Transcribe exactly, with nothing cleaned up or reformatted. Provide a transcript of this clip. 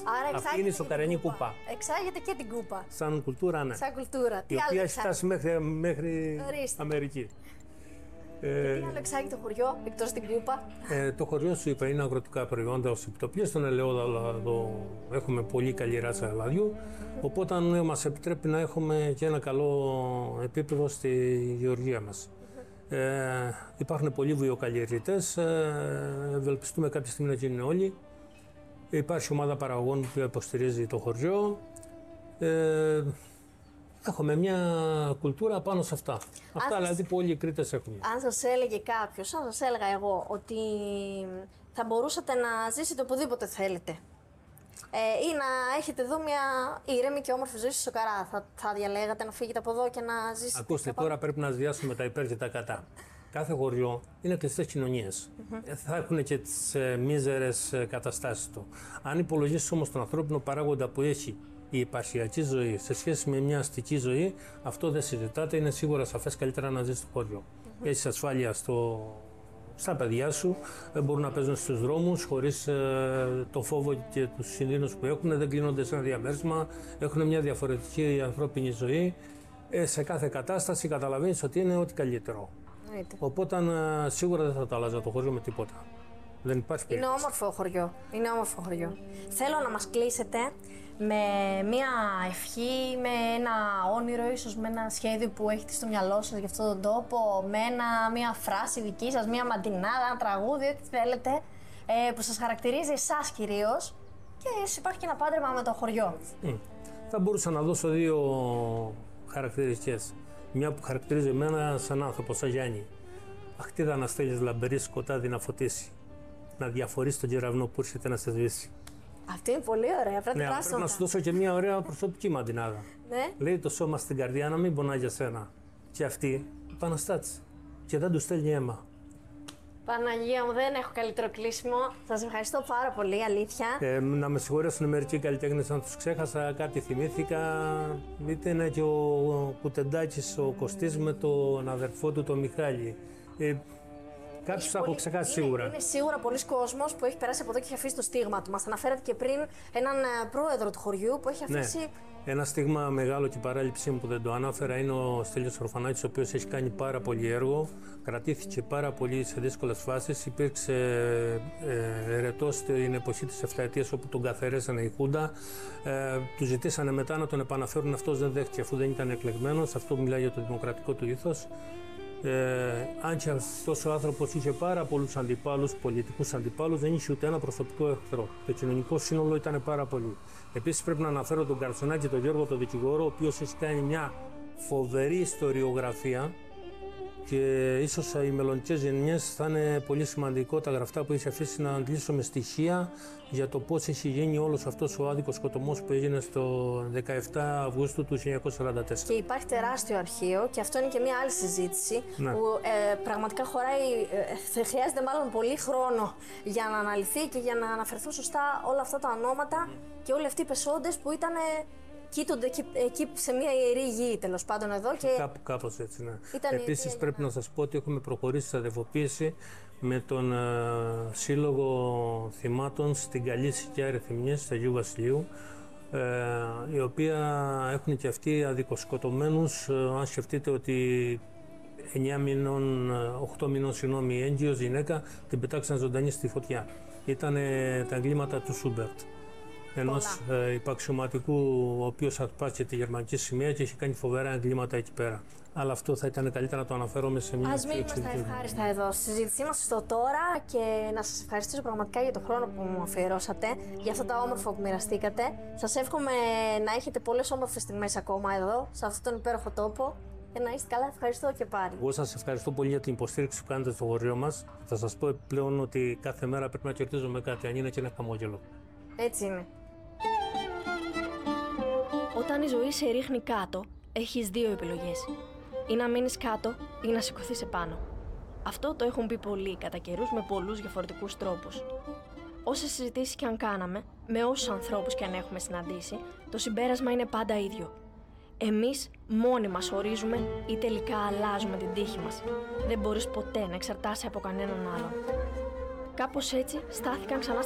Άρα αυτή είναι η Σοκαρενή κούπα. Εξάγεται και την κούπα. Σαν κουλτούρα, ναι. Σαν κουλτούρα. Η οποία έχει φτάσει μέχρι, μέχρι Αμερική. Και τι άλλο εξάγει το χωριό, εκτός την κούπα? Ε, το χωριό σου είπα είναι αγροτικά προϊόντα ως επιτοπλίες. Στον ελαιόδαλο έχουμε πολύ καλή ράτσα λαδιού. Οπότε μας επιτρέπει να έχουμε και ένα καλό επίπεδο στη γεωργία μας. Ε, υπάρχουν πολλοί βιοκαλλιεργητές, ε, ευελπιστούμε κάποια στιγμή να γίνουν όλοι. Υπάρχει ομάδα παραγωγών που υποστηρίζει το χωριό. Ε, έχουμε μια κουλτούρα πάνω σε αυτά. Αυτά αν δηλαδή που όλοι οι Κρήτες έχουν. Αν σας έλεγε κάποιος, αν σας έλεγα εγώ ότι θα μπορούσατε να ζήσετε οπουδήποτε θέλετε ε, ή να έχετε εδώ μια ήρεμη και όμορφη ζωή στη Σοκαρά, θα, θα διαλέγατε να φύγετε από εδώ και να ζήσετε? Ακούστε, τώρα πρέπει να συνδυάσουμε τα υπέρ και τα κατά. Κάθε χωριό είναι κλειστές κοινωνίες. Mm-hmm. Θα έχουν και τις ε, μίζερες ε, καταστάσεις του. Αν υπολογίσεις όμως τον ανθρώπινο παράγοντα που έχει η επαρχιακή ζωή σε σχέση με μια αστική ζωή, αυτό δεν συζητάται. Είναι σίγουρα σαφές καλύτερα να ζεις στο χωριό. Mm-hmm. Έχεις ασφάλεια στο, στα παιδιά σου, μπορούν να παίζουν στους δρόμους χωρίς ε, το φόβο και τους κινδύνους που έχουν, δεν κλείνονται σε ένα διαμέρισμα, έχουν μια διαφορετική ανθρώπινη ζωή. Ε, σε κάθε κατάσταση καταλαβαίνεις ότι είναι ό,τι καλύτερο. Είτε. Οπότε ε, σίγουρα δεν θα το αλλάζα το χωριό με τίποτα. Δεν υπάρχει περίπτωση. Είναι όμορφο χωριό. Είναι όμορφο χωριό. Θέλω να μας κλείσετε με μια ευχή, με ένα όνειρο, ίσως με ένα σχέδιο που έχετε στο μυαλό σας για αυτόν τον τόπο, με ένα, μια φράση δική σας, μια μαντινάδα, ένα τραγούδι, ό,τι θέλετε, ε, που σας χαρακτηρίζει εσάς κυρίως και ίσως υπάρχει και ένα πάντρεμα με το χωριό. Mm. Θα μπορούσα να δώσω δύο χαρακτηριστικές. Μια που χαρακτηρίζει εμένα σαν άνθρωπο, σαν Γιάννη. Αχτίδα να στέλνεις λαμπερή σκοτάδι να φωτίσει. Να διαφορείς τον κεραυνό που έρχεται να σε σβήσει. Αυτή είναι πολύ ωραία. Πρέπει, ναι, πρέπει να σου δώσω και μια ωραία προσωπική μαντινάδα. Ναι. Λέει το σώμα στην καρδιά να μην πονάει για σένα. Και αυτή επαναστάτησε. Και δεν του στέλνει αίμα. Παναγία μου, δεν έχω καλύτερο κλείσιμο. Σας ευχαριστώ πάρα πολύ, αλήθεια. Ε, να με συγχωρέσουν μερικοί καλλιτέχνες αν τους ξέχασα, κάτι θυμήθηκα. Είτε είναι και ο Κουτεντάκης, ο Κωστής με τον αδερφό του, τον Μιχάλη. Ε, Κάποιους θα έχω ξεχάσει είναι, σίγουρα. Είναι σίγουρα πολλοί κόσμος που έχει περάσει από εδώ και έχει αφήσει το στίγμα του. Μας αναφέρατε και πριν έναν πρόεδρο του χωριού που έχει αφήσει. Ναι. Ένα στίγμα μεγάλο και η παράληψή μου που δεν το ανάφερα είναι ο Στέλιος Ορφανάκης, ο οποίος έχει κάνει πάρα πολύ έργο. Κρατήθηκε πάρα πολύ σε δύσκολες φάσεις. Υπήρξε ε, ερετός στην εποχή της εφταετίας όπου τον καθαρίσανε η Χούντα. Ε, του ζητήσανε μετά να τον επαναφέρουν. Αυτός δεν δέχτηκε αφού δεν ήταν εκλεγμένος. Αυτό μιλάει για το δημοκρατικό του ήθος. Ε, αν και αυτός ο άνθρωπος είχε πάρα πολλούς αντιπάλους, πολιτικούς αντιπάλους, δεν είχε ούτε ένα προσωπικό εχθρό. Το κοινωνικό σύνολο ήταν πάρα πολύ. Επίσης πρέπει να αναφέρω τον Καρτσονάκη, τον Γιώργο τον δικηγόρο, ο οποίος έχει κάνει μια φοβερή ιστοριογραφία και ίσως οι μελλοντικές γενιές θα είναι πολύ σημαντικό τα γραφτά που έχει αφήσει να αντλήσουμε στοιχεία για το πώς έχει γίνει όλος αυτός ο άδικος σκοτωμός που έγινε στο δεκαεφτά Αυγούστου του χίλια εννιακόσια σαράντα τέσσερα. Και υπάρχει τεράστιο αρχείο και αυτό είναι και μια άλλη συζήτηση, ναι, που ε, πραγματικά χωράει, ε, χρειάζεται μάλλον πολύ χρόνο για να αναλυθεί και για να αναφερθούν σωστά όλα αυτά τα ονόματα και όλοι αυτοί οι πεσόντες που ήταν κοίτονται εκεί, εκεί σε μια ιερή γη, τέλος πάντων εδώ. Και κάπου κάπως έτσι, ναι. Επίσης η... πρέπει να σας πω ότι έχουμε προχωρήσει σε αδελφοποίηση με τον uh, Σύλλογο Θυμάτων στην Καλή Σικιά Ρεθυμνής του Αγίου Βασιλείου, uh, οι οποία έχουν και αυτοί αδικοσκοτωμένους. Uh, αν σκεφτείτε ότι εννιά μηνών, οκτώ μηνών συγγνώμη, έγκυος γυναίκα την πετάξαν ζωντανή στη φωτιά. Ήταν τα εγκλήματα του Σούμπερτ, ενός ε, υπαξιωματικού, ο οποίος αρπάζει τη γερμανική σημαία και έχει κάνει φοβερά εγκλήματα εκεί πέρα. Αλλά αυτό θα ήταν καλύτερα να το αναφέρομαι σε μια. Ας μην είμαστε ευχάριστα εδώ στη συζήτησή μας στο τώρα και να σας ευχαριστήσω πραγματικά για τον χρόνο που μου αφιερώσατε, για αυτά τα όμορφα που μοιραστήκατε. Σας εύχομαι να έχετε πολλές όμορφες στιγμές ακόμα εδώ, σε αυτόν τον υπέροχο τόπο. Και να είστε καλά, ευχαριστώ και πάλι. Εγώ σας ευχαριστώ πολύ για την υποστήριξη που κάνετε στο χωριό μας. Θα σας πω πλέον ότι κάθε μέρα πρέπει να κερδίζουμε κάτι, αν είναι και ένα χαμόγελο. Έτσι είναι. Όταν η ζωή σε ρίχνει κάτω, έχεις δύο επιλογές. Ή να μείνεις κάτω ή να σηκωθείς επάνω. Αυτό το έχουν πει πολλοί κατά καιρούς με πολλούς διαφορετικούς τρόπους. Όσες συζητήσεις και αν κάναμε, με όσους ανθρώπους και αν έχουμε συναντήσει, το συμπέρασμα είναι πάντα ίδιο. Εμείς μόνοι μας ορίζουμε ή τελικά αλλάζουμε την τύχη μας. Δεν μπορείς ποτέ να εξαρτάσαι από κανέναν άλλον. Κάπως έτσι στάθηκαν ξανά